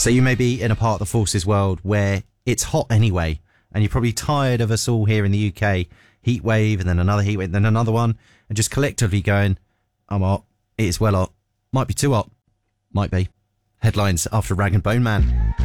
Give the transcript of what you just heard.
So you may be in a part of the forces world where it's hot anyway, and you're probably tired of us all here in the UK, heat wave, and then another heat wave, then another one, and just collectively going, I'm hot, it is well hot, might be too hot, might be. Headlines after Rag and Bone Man.